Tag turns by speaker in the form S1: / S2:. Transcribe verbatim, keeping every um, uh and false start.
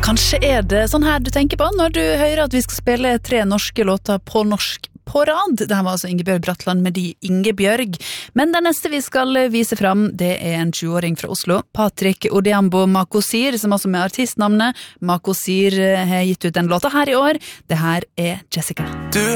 S1: Kanskje er det sånn her du tenker på når du hører at vi skal spille tre norske låter på norsk på rad. Det her var altså Ingebjørg Bratland med de Ingebjørg. Men den neste vi skal vise fram, det er en tjueåring fra Oslo, Patrick Odiambo Makosir, som altså med artistnavnet Makosir har gitt ut den låta her i år. Det her er Jessica. Du